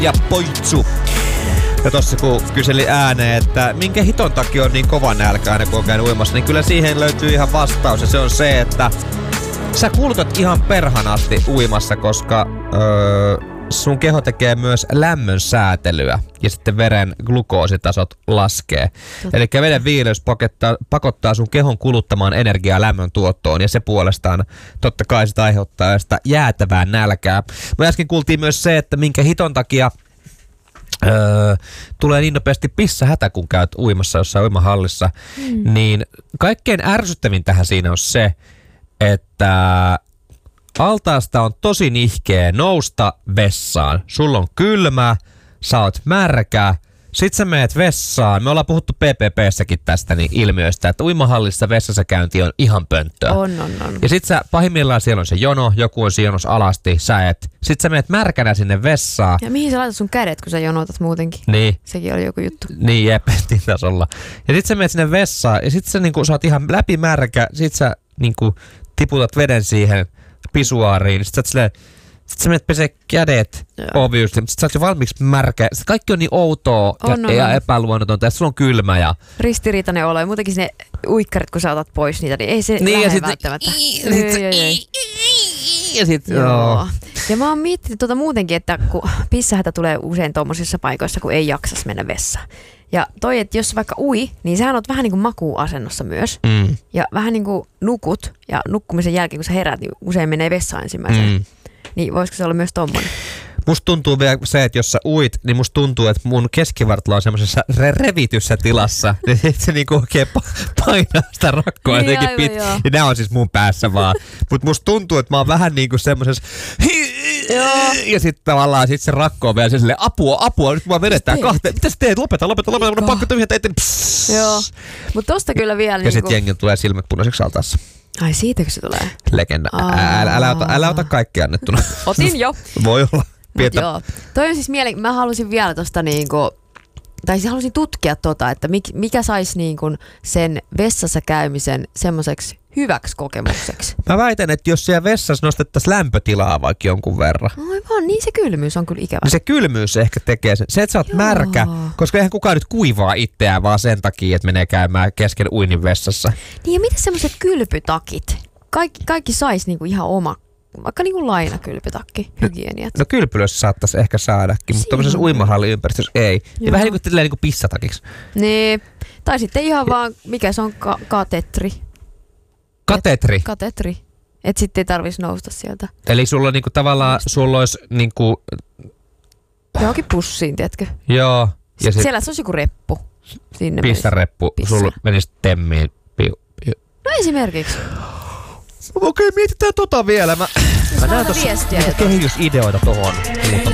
ja Poitsu. Ja tossa kun kyseli ääneen, että minkä hiton takia on niin kova nälkä aina kun on käynyt uimassa, niin kyllä siihen löytyy ihan vastaus. Ja se on se, että sä kulutat ihan perhanasti uimassa, koska sun keho tekee myös lämmön säätelyä ja sitten veren glukoositasot laskee. Eli veden viileys pakottaa sun kehon kuluttamaan energiaa lämmön tuottoon ja se puolestaan totta kai sitä aiheuttaa sitä jäätävää nälkää. Me äsken kuultiin myös se, että minkä hiton takia tulee niin nopeasti pissahätä, kun käyt uimassa jossain uimahallissa, niin kaikkein ärsyttävin tähän siinä on se, että altaasta on tosi nihkeä nousta vessaan. Sulla on kylmä, sä oot märkä, sit sä meet vessaan. Me ollaan puhuttu PPP:ssäkin tästä niin ilmiöistä, että uimahallissa vessassa käynti on ihan pönttöä. On. Ja sit sä pahimmillaan siellä on se jono, joku on siinä jonossa alasti, sä et. Sit sä meet märkänä sinne vessaan. Ja mihin sä laitat sun kädet, kun sä jonotat muutenkin? Niin. Sekin oli joku juttu. Niin, jep, taisi olla. Ja sit sä meet sinne vessaan ja sit sä niinku, sä oot ihan läpimärkä, sit sä niinku tiputat veden siihen pisuaariin, sit sä menet pesee kädet obviously, sit sä oot jo valmiiksi märkä. Sit kaikki on niin outoa ja epäluonnotonta, ja sulla on kylmä ja ristiriitainen olo, ja muutenkin ne uikkarit, kun sä otat pois niitä, niin ei se niin, lähde välttämättä. Ja sit joo. Ja mä oon miettinyt muutenkin, että kun pissahätä tulee usein tommosissa paikoissa, kun ei jaksas mennä vessaan. Ja toi, että jos vaikka ui, niin sähän oot vähän niin kuin makuuasennossa myös. Ja vähän niin kuin nukut, ja nukkumisen jälkeen, kun sä herät, niin usein menee vessaan ensimmäisenä. Niin voisiko se olla myös tommonen? Musta tuntuu vielä se, että jos sä uit, niin musta tuntuu, että mun keskivartalo on semmoisessa revityssä tilassa. Se niinku oikein painaa sitä rakkoa jotenkin ja nää on siis mun päässä vaan. Mut musta tuntuu, että mä oon vähän niinku semmosessa ja sit tavallaan se rakko on vielä silleen apua, nyt mua vedetään kahteen. Mitä sä teet? Lopeta, mun on pakko tyhjätä eteen. Joo, mut tosta kyllä vielä ja sit jengi tulee silmät punaiseksi altaassa. Ai siitäkö se tulee? Legenda. Älä ota kaikkea annettuna. Otin jo. Voi olla. Joo. Toi on siis mä halusin vielä tosta niinku, tai siis halusin tutkia että mikä saisi niinku sen vessassa käymisen semmoiseksi hyväksi kokemukseksi. Mä väitän, että jos siellä vessassa nostettaisiin lämpötilaa vaikka jonkun verran. Aivan, niin se kylmyys on kyllä ikävä. Niin se kylmyys ehkä tekee sen. Se, että sä oot märkä, koska eihän kukaan nyt kuivaa itseään vaan sen takia, että menee käymään kesken uinin vessassa. Niin ja mitä semmoiset kylpytakit? Kaikki sais niinku ihan oma, vaikka niinku lainakylpytakki, hygieniat. No kylpylössä saattaisi ehkä saadakin, mutta tommosessa uimahalliympäristössä ei. Ja vähän niin kuin pissatakiksi. Niin, tai sitten ihan vaan, mikä se on, katetri. Katetri. Et sitten ei tarvitsisi nousta sieltä. Eli sulla niinku tavallaan, sulla olisi niinku johonkin pussiin, tiedätkö? Joo. Ja siellä se olisi joku reppu. Sinne pissareppu. Sulla menisi temmiin. No esimerkiksi. Okei, mietitään vielä. Mä näen tuossa kehitysideoita tohon.